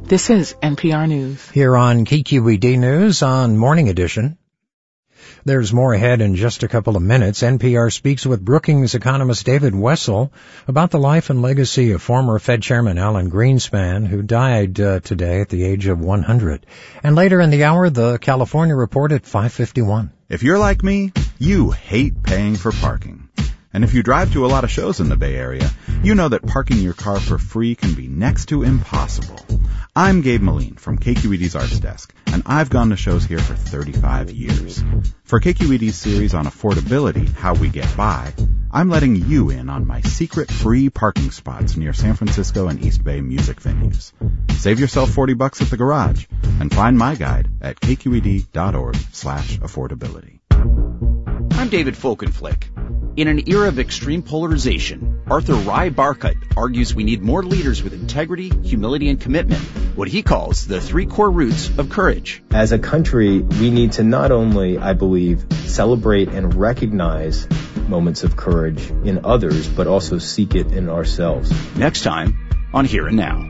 This is NPR News. Here on KQED News on Morning Edition. There's more ahead in just a couple of minutes. NPR speaks with Brookings economist David Wessel about the life and legacy of former Fed Chairman Alan Greenspan, who died today at the age of 100. And later in the hour, the California Report at 5:51. If you're like me, you hate paying for parking. And if you drive to a lot of shows in the Bay Area, you know that parking your car for free can be next to impossible. I'm Gabe Moline from KQED's Arts Desk, and I've gone to shows here for 35 years. For KQED's series on affordability, How We Get By, I'm letting you in on my secret free parking spots near San Francisco and East Bay music venues. Save yourself $40 at the garage and find my guide at kqed.org/affordability. I'm David Folkenflik. In an era of extreme polarization, Arthur Rai Barkut argues we need more leaders with integrity, humility, and commitment, what he calls the 3 core roots of courage. As a country, we need to not only, I believe, celebrate and recognize moments of courage in others, but also seek it in ourselves. Next time on Here and Now.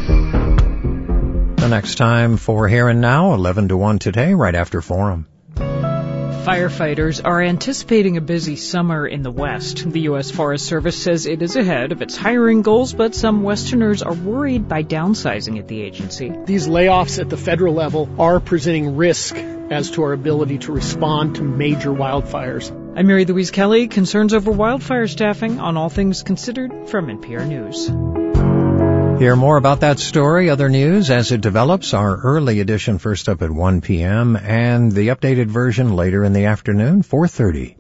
The next time for Here and Now, 11 to 1 today, right after Forum. Firefighters are anticipating a busy summer in the West. The U.S. Forest Service says it is ahead of its hiring goals, but some Westerners are worried by downsizing at the agency. These layoffs at the federal level are presenting risk as to our ability to respond to major wildfires. I'm Mary Louise Kelly. Concerns over wildfire staffing on All Things Considered from NPR News. Hear more about that story, other news as it develops. Our early edition first up at 1 p.m. and the updated version later in the afternoon, 4:30.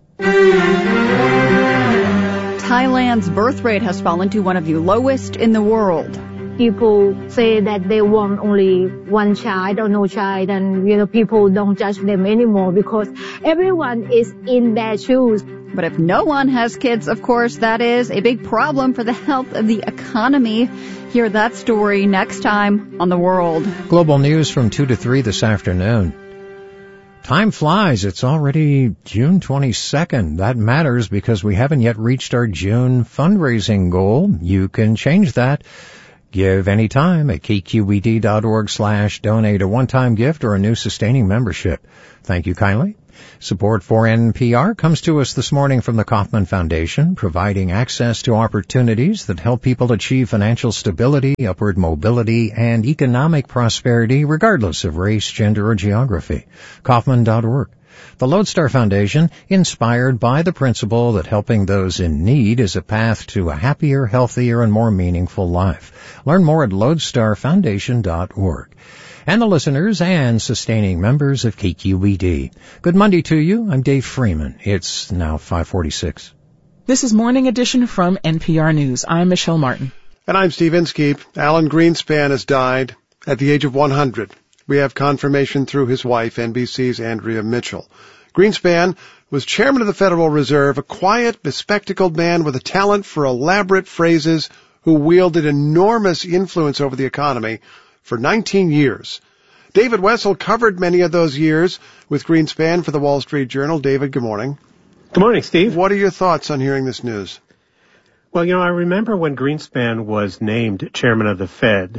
Thailand's birth rate has fallen to one of the lowest in the world. People say that they want only one child or no child, and people don't judge them anymore because everyone is in their shoes. But if no one has kids, of course, that is a big problem for the health of the economy. Hear that story next time on The World. Global news from 2 to 3 this afternoon. Time flies. It's already June 22nd. That matters because we haven't yet reached our June fundraising goal. You can change that. Give anytime at kqed.org/donate, a one-time gift or a new sustaining membership. Thank you kindly. Support for NPR comes to us this morning from the Kauffman Foundation, providing access to opportunities that help people achieve financial stability, upward mobility, and economic prosperity regardless of race, gender, or geography. Kauffman.org. The Lodestar Foundation, inspired by the principle that helping those in need is a path to a happier, healthier, and more meaningful life. Learn more at lodestarfoundation.org. And the listeners and sustaining members of KQED. Good Monday to you. I'm Dave Freeman. It's now 5:46. This is Morning Edition from NPR News. I'm Michelle Martin. And I'm Steve Inskeep. Alan Greenspan has died at the age of 100. We have confirmation through his wife, NBC's Andrea Mitchell. Greenspan was chairman of the Federal Reserve, a quiet, bespectacled man with a talent for elaborate phrases who wielded enormous influence over the economy for 19 years. David Wessel covered many of those years with Greenspan for the Wall Street Journal. David, good morning. Good morning, Steve. What are your thoughts on hearing this news? Well, I remember when Greenspan was named chairman of the Fed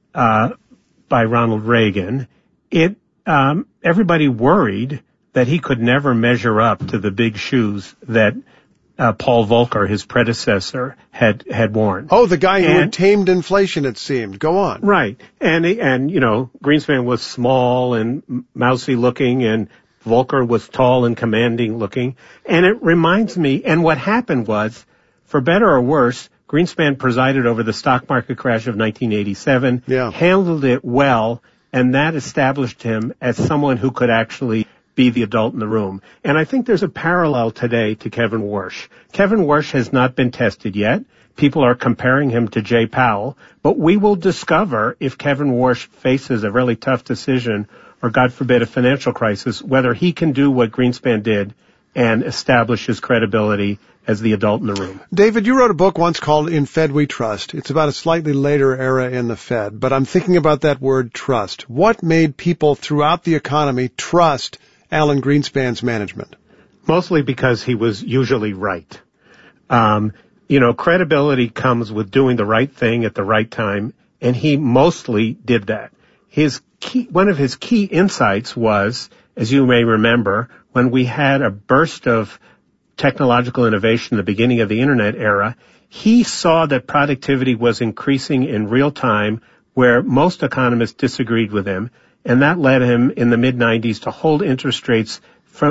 by Ronald Reagan, everybody worried that he could never measure up to the big shoes that Paul Volcker, his predecessor, had worn. Oh, the guy who had tamed inflation, it seemed. Go on. Right. And Greenspan was small and mousy looking, and Volcker was tall and commanding looking. And it reminds me, and what happened was, for better or worse, Greenspan presided over the stock market crash of 1987, handled it well, and that established him as someone who could actually be the adult in the room. And I think there's a parallel today to Kevin Warsh. Kevin Warsh has not been tested yet. People are comparing him to Jay Powell, but we will discover if Kevin Warsh faces a really tough decision or, God forbid, a financial crisis, whether he can do what Greenspan did and establish his credibility as the adult in the room. David, you wrote a book once called In Fed We Trust. It's about a slightly later era in the Fed, but I'm thinking about that word trust. What made people throughout the economy trust Alan Greenspan's management? Mostly because he was usually right. Credibility comes with doing the right thing at the right time and he mostly did that. One of his key insights was, as you may remember, when we had a burst of technological innovation at the beginning of the internet era, he saw that productivity was increasing in real time where most economists disagreed with him, and that led him in the mid-90s to hold interest rates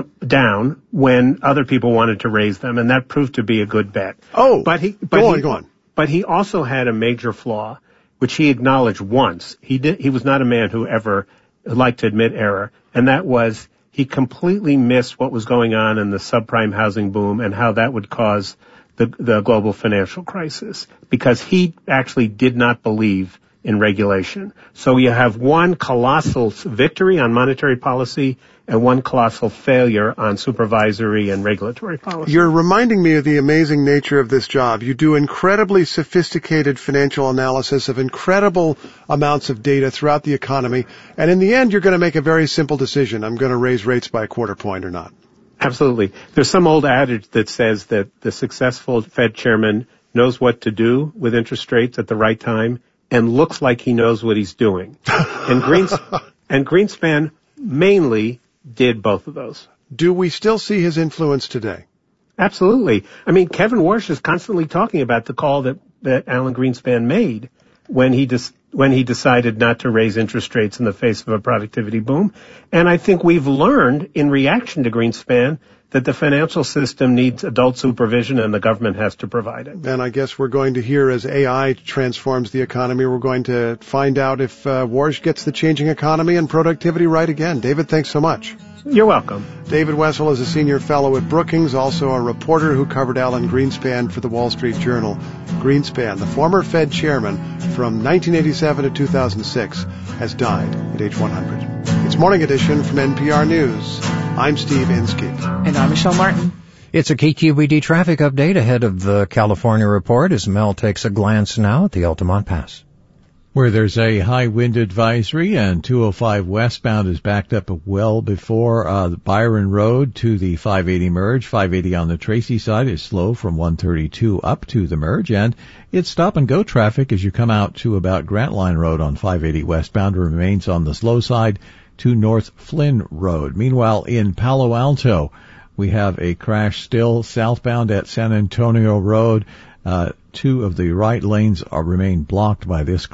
down when other people wanted to raise them, and that proved to be a good bet. Oh, go on. But he also had a major flaw, which he acknowledged once. He was not a man who ever liked to admit error, and that was he completely missed what was going on in the subprime housing boom and how that would cause the global financial crisis, because he actually did not believe in regulation. So you have one colossal victory on monetary policy and one colossal failure on supervisory and regulatory policy. You're reminding me of the amazing nature of this job. You do incredibly sophisticated financial analysis of incredible amounts of data throughout the economy, and in the end you're going to make a very simple decision. I'm going to raise rates by a quarter point or not. Absolutely. There's some old adage that says that the successful Fed chairman knows what to do with interest rates at the right time and looks like he knows what he's doing. And Greenspan mainly did both of those. Do we still see his influence today? Absolutely. I mean, Kevin Warsh is constantly talking about the call that Alan Greenspan made when he decided not to raise interest rates in the face of a productivity boom. And I think we've learned in reaction to Greenspan that the financial system needs adult supervision and the government has to provide it. And I guess we're going to hear as AI transforms the economy, we're going to find out if Warsh gets the changing economy and productivity right again. David, thanks so much. You're welcome. David Wessel is a senior fellow at Brookings, also a reporter who covered Alan Greenspan for the Wall Street Journal. Greenspan, the former Fed chairman from 1987 to 2006, has died at age 100. It's Morning Edition from NPR News. I'm Steve Inskeep. And I'm Michelle Martin. It's a KQED traffic update ahead of the California report as Mel takes a glance now at the Altamont Pass, where there's a high wind advisory, and 205 westbound is backed up well before Byron Road to the 580 merge. 580 on the Tracy side is slow from 132 up to the merge, and it's stop-and-go traffic as you come out to about Grantline Road on 580 westbound. Remains on the slow side to North Flynn Road. Meanwhile, in Palo Alto, we have a crash still southbound at San Antonio Road. Two of the right lanes remain blocked by this